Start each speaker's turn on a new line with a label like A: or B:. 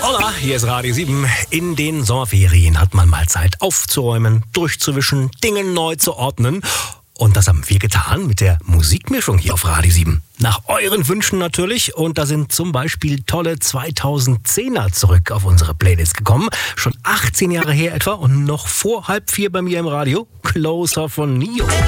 A: Hola, hier ist Radio 7. In den Sommerferien hat man mal Zeit aufzuräumen, durchzuwischen, Dinge neu zu ordnen. Und das haben wir getan mit der Musikmischung hier auf Radio 7. Nach euren Wünschen natürlich. Und da sind zum Beispiel tolle 2010er zurück auf unsere Playlist gekommen. Schon 18 Jahre her etwa und noch vor 3:30 bei mir im Radio. Closer von Nio.